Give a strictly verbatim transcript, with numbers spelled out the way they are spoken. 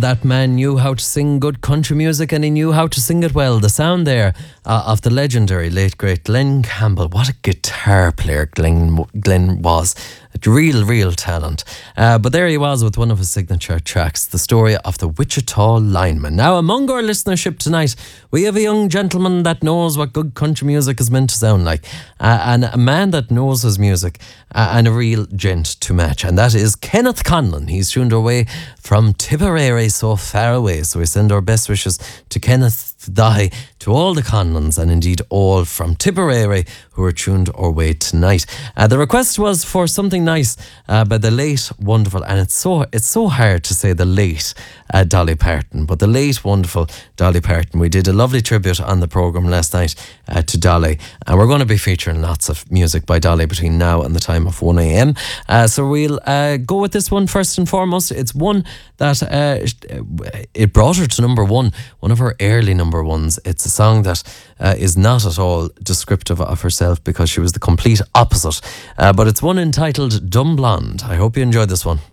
that man knew how to sing good country music, and he knew how to sing it well. The sound there uh, of the legendary late great Glenn Campbell. What a guitar player Glenn, Glenn was. A real, real talent. Uh, but there he was with one of his signature tracks, the story of the Wichita lineman. Now, among our listenership tonight, we have a young gentleman that knows what good country music is meant to sound like, uh, and a man that knows his music, uh, and a real gent to match, and that is Kenneth Conlon. He's tuned away from Tipperary, so far away, so we send our best wishes to Kenneth Dahi, to all the Conlons, and indeed all from Tipperary who are tuned our way tonight. Uh, the request was for something nice uh, by the late, wonderful, and it's so it's so hard to say the late uh, Dolly Parton, but the late, wonderful Dolly Parton. We did a lovely tribute on the programme last night uh, to Dolly, and we're going to be featuring lots of music by Dolly between now and the time of one a.m. Uh, so we'll uh, go with this one first and foremost. It's one that uh, it brought her to number one, one of her early number ones. It's a song that uh, is not at all descriptive of herself, because she was the complete opposite. Uh, but it's one entitled Dumb Blonde. I hope you enjoyed this one.